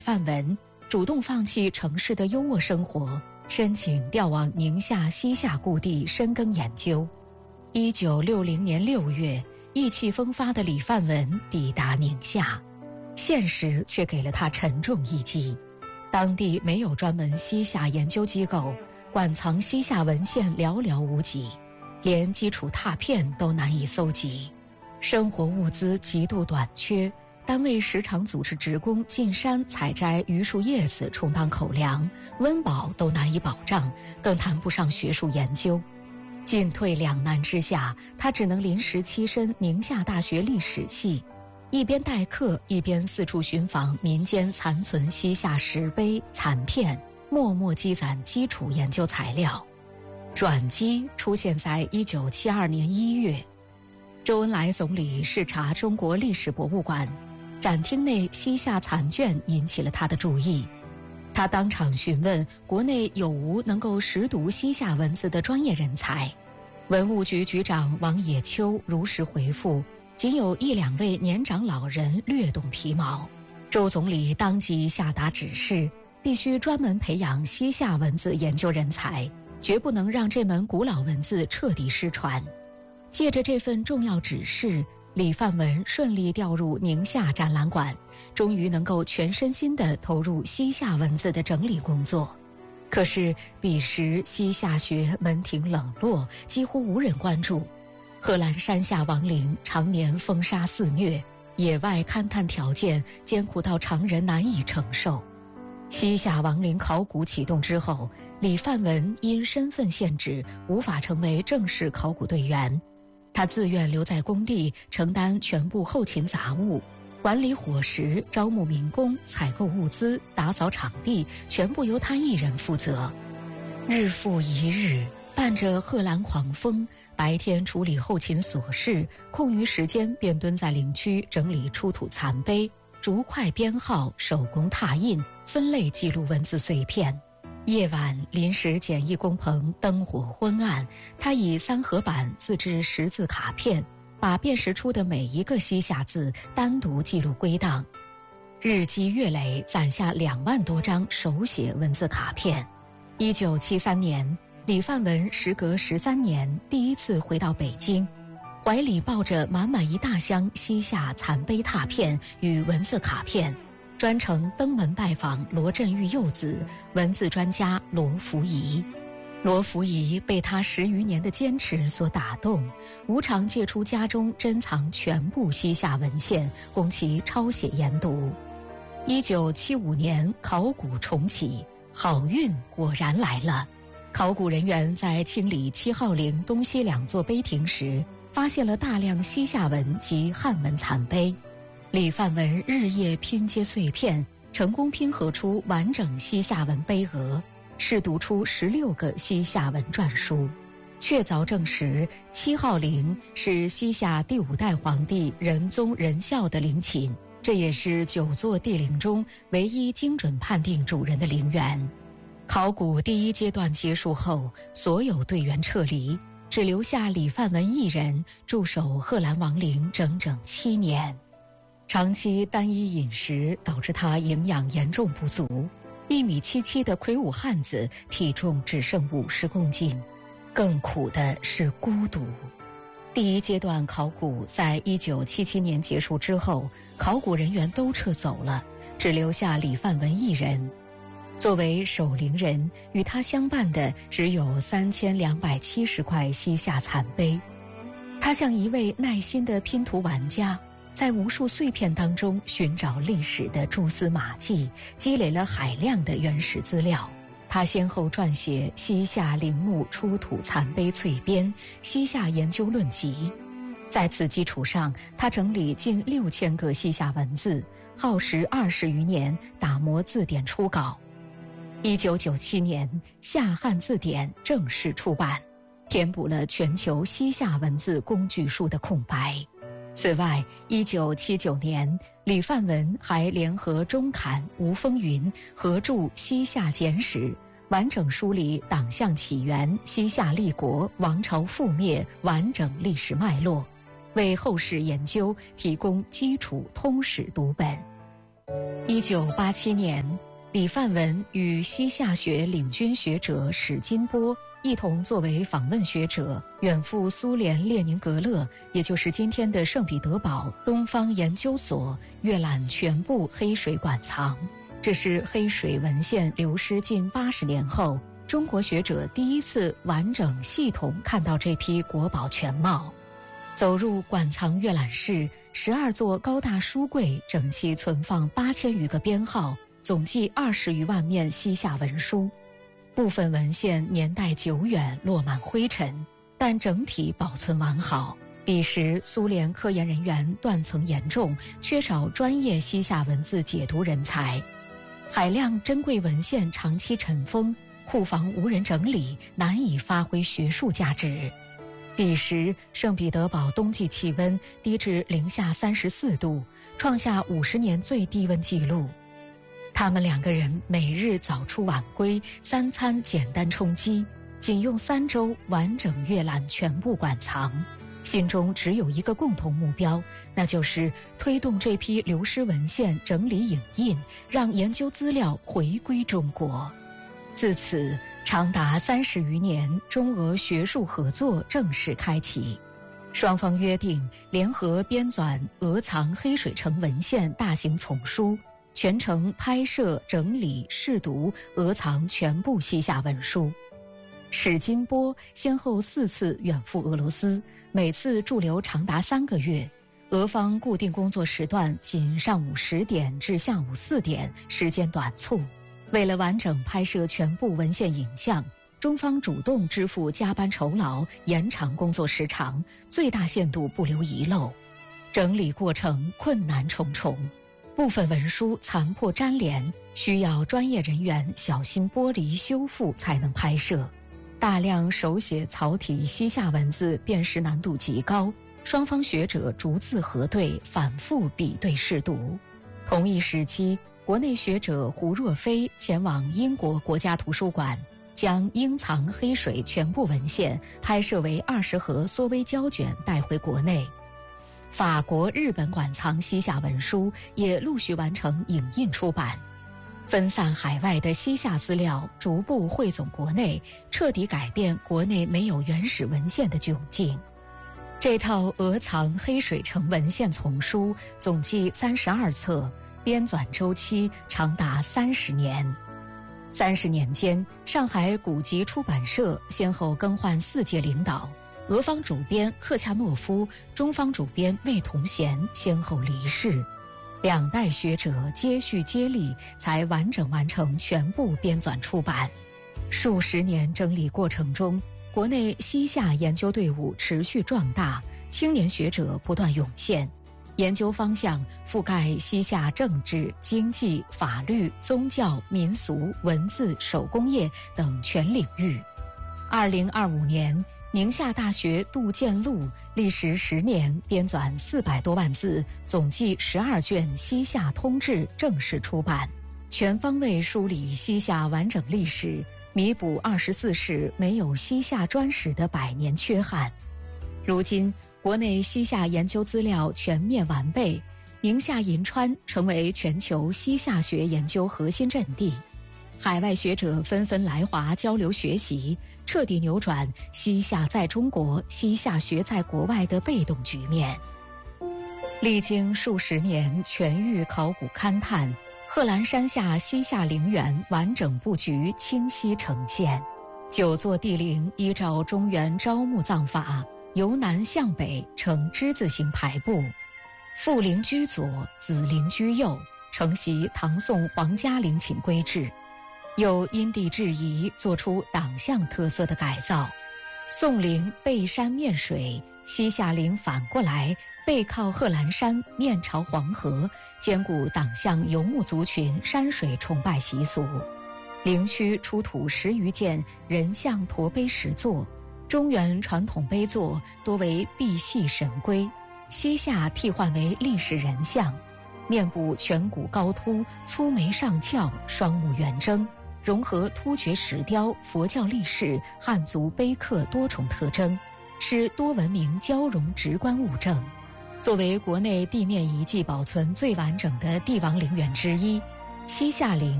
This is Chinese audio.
范文主动放弃城市的优渥生活，申请调往宁夏西夏故地深耕研究。1960年6月，意气风发的李范文抵达宁夏，现实却给了他沉重一击。当地没有专门西夏研究机构，馆藏西夏文献寥寥无几，连基础拓片都难以搜集，生活物资极度短缺，单位时常组织职工进山采摘榆树叶子充当口粮，温饱都难以保障，更谈不上学术研究。进退两难之下，他只能临时栖身宁夏大学历史系，一边代课，一边四处寻访民间残存西夏石碑残片，默默积攒基础研究材料。转机出现在1972年1月，周恩来总理视察中国历史博物馆，展厅内西夏残卷引起了他的注意。他当场询问国内有无能够识读西夏文字的专业人才。文物局局长王野秋如实回复，仅有1、2位年长老人略懂皮毛。周总理当即下达指示，必须专门培养西夏文字研究人才，绝不能让这门古老文字彻底失传。借着这份重要指示，李范文顺利调入宁夏展览馆，终于能够全身心地投入西夏文字的整理工作。可是彼时西夏学门庭冷落，几乎无人关注。贺兰山下王陵常年风沙肆虐，野外勘探条件艰苦到常人难以承受。西夏王陵考古启动之后，李范文因身份限制无法成为正式考古队员，他自愿留在工地承担全部后勤杂务，管理伙食，招募民工，采购物资，打扫场地，全部由他一人负责。日复一日，伴着贺兰狂风，白天处理后勤琐事，空余时间便蹲在陵区整理出土残碑，逐块编号，手工拓印，分类记录文字碎片。夜晚临时简易工棚灯火昏暗，他以3合板自制识字卡片，把辨识出的每一个西夏字单独记录归档。日积月累，攒下2万多张手写文字卡片。1973年，李范文时隔13年第一次回到北京，怀里抱着满满一大箱西夏残碑拓片与文字卡片，专程登门拜访罗振玉幼子、文字专家罗福仪。罗福仪被他10余年的坚持所打动，无偿借出家中珍藏全部西夏文献，供其抄写研读。1975年考古重启，好运果然来了。考古人员在清理7号陵东西2座碑亭时，发现了大量西夏文及汉文残碑。李范文日夜拼接碎片，成功拼合出完整西夏文碑额，试读出16个西夏文篆书，确凿证实7号陵是西夏第5代皇帝仁宗仁孝的陵寝，这也是9座帝陵中唯一精准判定主人的陵园。考古第1阶段结束后，所有队员撤离，只留下李范文一人驻守贺兰王陵整整7年。长期单一饮食导致他营养严重不足，1.77米的魁梧汉子体重只剩50公斤。更苦的是孤独。第1阶段考古在1977年结束之后，考古人员都撤走了，只留下李范文一人。作为守陵人，与他相伴的只有3270块西夏残碑。他像一位耐心的拼图玩家，在无数碎片当中寻找历史的蛛丝马迹，积累了海量的原始资料。他先后撰写《西夏陵墓出土残碑粹编》《西夏研究论集》。在此基础上，他整理近6000个西夏文字，耗时20余年打磨字典初稿。1997年，《夏汉字典》正式出版，填补了全球西夏文字工具书的空白。此外，1979年，李范文还联合钟侃、吴风云合著《西夏简史》，完整梳理党项起源、西夏立国、王朝覆灭完整历史脉络，为后世研究提供基础通史读本。 1987年，李范文与西夏学领军学者史金波一同作为访问学者，远赴苏联列宁格勒，也就是今天的圣彼得堡东方研究所，阅览全部黑水馆藏。这是黑水文献流失近80年后，中国学者第一次完整系统看到这批国宝全貌。走入馆藏阅览室，12座高大书柜整齐存放8000余个编号，总计20余万面西夏文书。部分文献年代久远，落满灰尘，但整体保存完好。彼时苏联科研人员断层严重，缺少专业西夏文字解读人才，海量珍贵文献长期尘封，库房无人整理，难以发挥学术价值。彼时圣彼得堡冬季气温低至-34度，创下50年最低温纪录。他们2个人每日早出晚归，3餐简单充饥，仅用3周完整阅览全部馆藏，心中只有一个共同目标，那就是推动这批流失文献整理影印，让研究资料回归中国。自此长达30余年，中俄学术合作正式开启。双方约定联合编纂《俄藏黑水城文献大型丛书》，全程拍摄、整理、试读俄藏全部西夏文书。史金波先后4次远赴俄罗斯，每次驻留长达3个月。俄方固定工作时段仅上午10点至下午4点，时间短促。为了完整拍摄全部文献影像，中方主动支付加班酬劳，延长工作时长，最大限度不留遗漏。整理过程困难重重，部分文书残破粘连，需要专业人员小心剥离修复才能拍摄。大量手写草体西夏文字辨识难度极高，双方学者逐字核对，反复比对试读。同一时期，国内学者胡若飞前往英国国家图书馆，将英藏黑水全部文献拍摄为20盒缩微胶卷带回国内。法国、日本馆藏西夏文书也陆续完成影印出版。分散海外的西夏资料逐步汇总国内，彻底改变国内没有原始文献的窘境。这套俄藏黑水城文献丛书总计32册，编纂周期长达30年。30年间，上海古籍出版社先后更换4届领导，俄方主编克恰诺夫、中方主编魏同贤先后离世。2代学者接续接力，才完整完成全部编纂出版。数十年整理过程中，国内西夏研究队伍持续壮大，青年学者不断涌现，研究方向覆盖西夏政治、经济、法律、宗教、民俗、文字、手工业等全领域。2025年，宁夏大学杜建禄历时10年编纂400多万字，总计12卷西夏通志正式出版，全方位梳理西夏完整历史，弥补24世没有西夏专史的100年缺憾。如今，国内西夏研究资料全面完备，宁夏银川成为全球西夏学研究核心阵地，海外学者纷纷来华交流学习，彻底扭转西夏在中国、西夏学在国外的被动局面。历经数十年全域考古勘探，贺兰山下西夏陵园完整布局清晰呈现。9座帝陵依照中原招募葬法，由南向北呈之字形排布，父陵居左，子陵居右，承袭唐宋皇家陵寝规制。又因地制宜做出党项特色的改造，宋陵背山面水，西夏陵反过来背靠贺兰山，面朝黄河，兼顾党项游牧族群山水崇拜习俗。陵区出土10余件人像驼碑石座，中原传统碑座多为赑屃神龟，西夏替换为历史人像，面部颧骨高凸，粗眉上翘，双目圆睁，融合突厥石雕、佛教历史、汉族碑刻多重特征，使多文明交融直观物证。 作为国内地面遗迹保存最完整的帝王陵园之一，西夏陵